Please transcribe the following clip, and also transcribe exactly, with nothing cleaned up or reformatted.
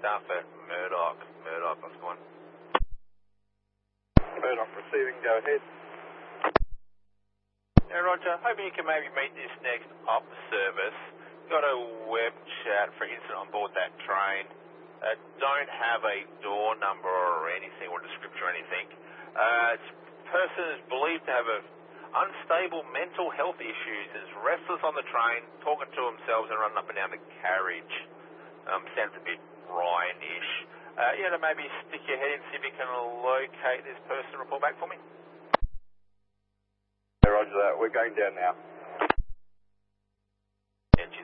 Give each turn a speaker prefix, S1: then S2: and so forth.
S1: staff at Murdoch. Murdoch, what's going on?
S2: Murdoch receiving, go ahead.
S1: Hey Roger, hoping you can maybe meet this next op service. Got a web chat for incident on board that train. Uh, don't have a door number or anything or description or anything. Uh, this person is believed to have a unstable mental health issues, is restless on the train, talking to themselves and running up and down the carriage. Um, sounds a bit Ryan-ish. Uh, you know, maybe stick your head in, see if you can locate this person and report back for me.
S2: Roger that, we're going down now.